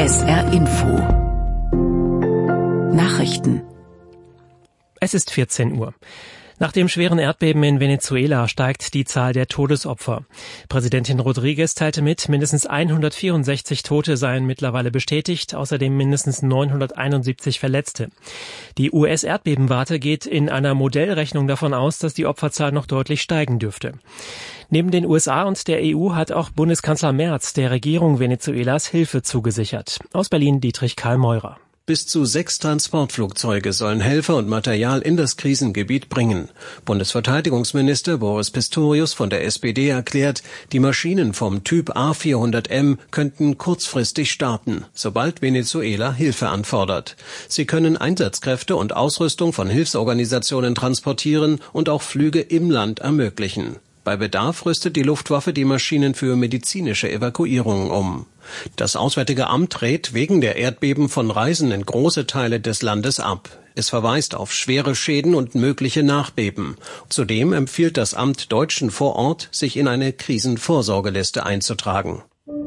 SR Info Nachrichten. Es ist 14 Uhr. Nach dem schweren Erdbeben in Venezuela steigt die Zahl der Todesopfer. Präsidentin Rodriguez teilte mit, mindestens 164 Tote seien mittlerweile bestätigt, außerdem mindestens 971 Verletzte. Die US-Erdbebenwarte geht in einer Modellrechnung davon aus, dass die Opferzahl noch deutlich steigen dürfte. Neben den USA und der EU hat auch Bundeskanzler Merz der Regierung Venezuelas Hilfe zugesichert. Aus Berlin Dietrich Karl Meurer. Bis zu 6 Transportflugzeuge sollen Helfer und Material in das Krisengebiet bringen. Bundesverteidigungsminister Boris Pistorius von der SPD erklärt, die Maschinen vom Typ A400M könnten kurzfristig starten, sobald Venezuela Hilfe anfordert. Sie können Einsatzkräfte und Ausrüstung von Hilfsorganisationen transportieren und auch Flüge im Land ermöglichen. Bei Bedarf rüstet die Luftwaffe die Maschinen für medizinische Evakuierungen um. Das Auswärtige Amt rät wegen der Erdbeben von Reisen in große Teile des Landes ab. Es verweist auf schwere Schäden und mögliche Nachbeben. Zudem empfiehlt das Amt Deutschen vor Ort, sich in eine Krisenvorsorgeliste einzutragen.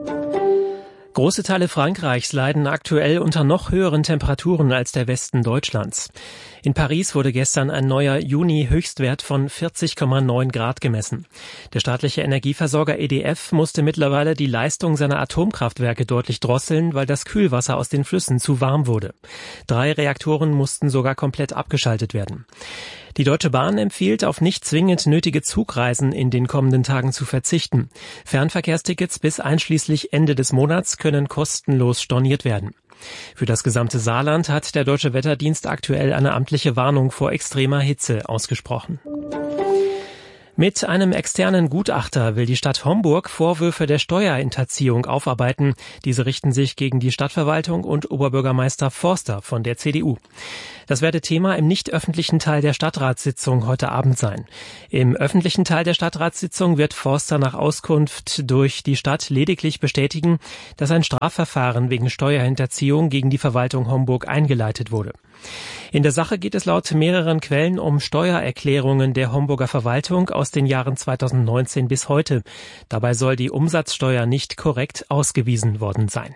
Große Teile Frankreichs leiden aktuell unter noch höheren Temperaturen als der Westen Deutschlands. In Paris wurde gestern ein neuer Juni-Höchstwert von 40,9 Grad gemessen. Der staatliche Energieversorger EDF musste mittlerweile die Leistung seiner Atomkraftwerke deutlich drosseln, weil das Kühlwasser aus den Flüssen zu warm wurde. 3 Reaktoren mussten sogar komplett abgeschaltet werden. Die Deutsche Bahn empfiehlt, auf nicht zwingend nötige Zugreisen in den kommenden Tagen zu verzichten. Fernverkehrstickets bis einschließlich Ende des Monats können kostenlos storniert werden. Für das gesamte Saarland hat der Deutsche Wetterdienst aktuell eine amtliche Warnung vor extremer Hitze ausgesprochen. Mit einem externen Gutachter will die Stadt Homburg Vorwürfe der Steuerhinterziehung aufarbeiten. Diese richten sich gegen die Stadtverwaltung und Oberbürgermeister Forster von der CDU. Das werde Thema im nicht öffentlichen Teil der Stadtratssitzung heute Abend sein. Im öffentlichen Teil der Stadtratssitzung wird Forster nach Auskunft durch die Stadt lediglich bestätigen, dass ein Strafverfahren wegen Steuerhinterziehung gegen die Verwaltung Homburg eingeleitet wurde. In der Sache geht es laut mehreren Quellen um Steuererklärungen der Homburger Verwaltung aus den Jahren 2019 bis heute. Dabei soll die Umsatzsteuer nicht korrekt ausgewiesen worden sein.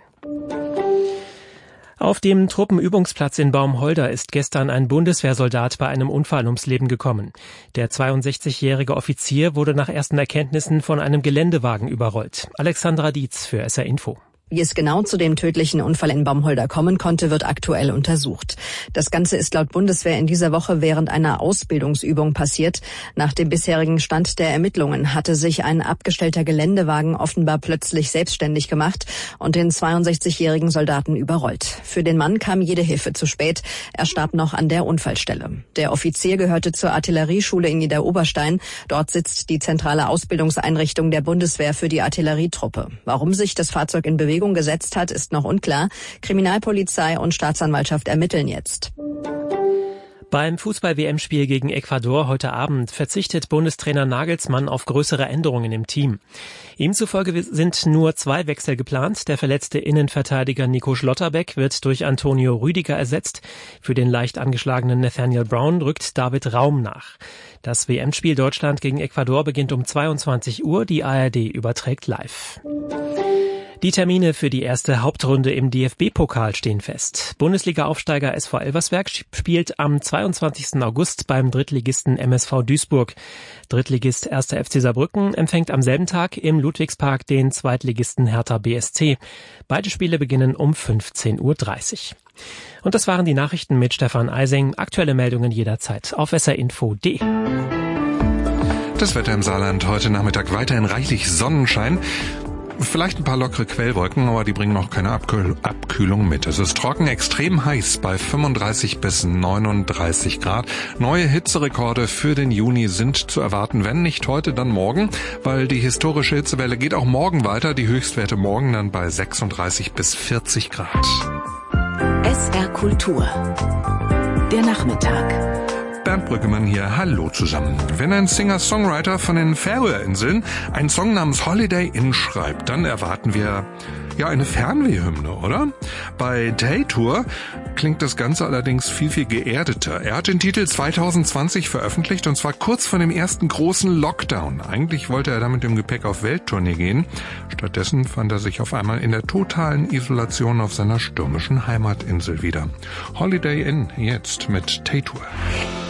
Auf dem Truppenübungsplatz in Baumholder ist gestern ein Bundeswehrsoldat bei einem Unfall ums Leben gekommen. Der 62-jährige Offizier wurde nach ersten Erkenntnissen von einem Geländewagen überrollt. Alexandra Dietz für SR Info. Wie es genau zu dem tödlichen Unfall in Baumholder kommen konnte, wird aktuell untersucht. Das Ganze ist laut Bundeswehr in dieser Woche während einer Ausbildungsübung passiert. Nach dem bisherigen Stand der Ermittlungen hatte sich ein abgestellter Geländewagen offenbar plötzlich selbstständig gemacht und den 62-jährigen Soldaten überrollt. Für den Mann kam jede Hilfe zu spät. Er starb noch an der Unfallstelle. Der Offizier gehörte zur Artillerieschule in Niederoberstein. Dort sitzt die zentrale Ausbildungseinrichtung der Bundeswehr für die Artillerietruppe. Warum sich das Fahrzeug in Bewegung gesetzt hat, ist noch unklar. Kriminalpolizei und Staatsanwaltschaft ermitteln jetzt. Beim Fußball-WM-Spiel gegen Ecuador heute Abend verzichtet Bundestrainer Nagelsmann auf größere Änderungen im Team. Ihm zufolge sind nur 2 Wechsel geplant. Der verletzte Innenverteidiger Nico Schlotterbeck wird durch Antonio Rüdiger ersetzt. Für den leicht angeschlagenen Nathaniel Brown rückt David Raum nach. Das WM-Spiel Deutschland gegen Ecuador beginnt um 22 Uhr. Die ARD überträgt live. Die Termine für die erste Hauptrunde im DFB-Pokal stehen fest. Bundesliga-Aufsteiger SV Elversberg spielt am 22. August beim Drittligisten MSV Duisburg. Drittligist 1. FC Saarbrücken empfängt am selben Tag im Ludwigspark den Zweitligisten Hertha BSC. Beide Spiele beginnen um 15:30 Uhr. Und das waren die Nachrichten mit Stefan Eising. Aktuelle Meldungen jederzeit auf srinfo.de. Das Wetter im Saarland heute Nachmittag weiterhin reichlich Sonnenschein. Vielleicht ein paar lockere Quellwolken, aber die bringen noch keine Abkühlung mit. Es ist trocken, extrem heiß bei 35 bis 39 Grad. Neue Hitzerekorde für den Juni sind zu erwarten, wenn nicht heute, dann morgen, weil die historische Hitzewelle geht auch morgen weiter. Die Höchstwerte morgen dann bei 36 bis 40 Grad. SR Kultur. Der Nachmittag. Bernd Brüggemann hier, hallo zusammen. Wenn ein Singer-Songwriter von den Färöerinseln einen Song namens Holiday Inn schreibt, dann erwarten wir Ja, eine Fernwehhymne, oder? Bei Tay-Tour klingt das Ganze allerdings viel, viel geerdeter. Er hat den Titel 2020 veröffentlicht und zwar kurz vor dem ersten großen Lockdown. Eigentlich wollte er da mit dem Gepäck auf Welttournee gehen. Stattdessen fand er sich auf einmal in der totalen Isolation auf seiner stürmischen Heimatinsel wieder. Holiday Inn jetzt mit Tay-Tour.